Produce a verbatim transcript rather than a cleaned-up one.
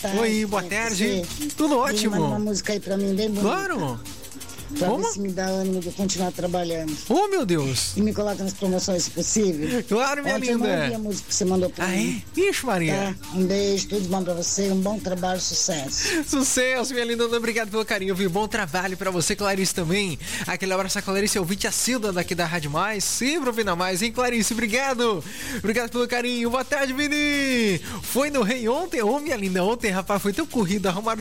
tarde. Oi, boa tarde. Tudo ótimo. Manda uma música aí pra mim, bem bonita. Claro. Pra Como? ver se me dá ânimo de continuar trabalhando. Oh, meu Deus. E me coloca nas promoções, se possível. Claro, minha Ontem linda. eu não ouvi a música que você mandou pra Ah, mim. é? Ixi, Maria. Tá? Um beijo, tudo bom pra você, um bom trabalho, sucesso. Sucesso, minha linda. Obrigado pelo carinho, viu? Bom trabalho pra você, Clarice, também. Aquele abraço a Clarice, ouvinte a Cilda daqui da Rádio Mais. Sempre ouvindo a mais, hein, Clarice? Obrigado. Obrigado pelo carinho. Boa tarde, Vini. Foi no Rei ontem? Ô, minha linda, ontem, rapaz, foi tão corrido. Arrumaram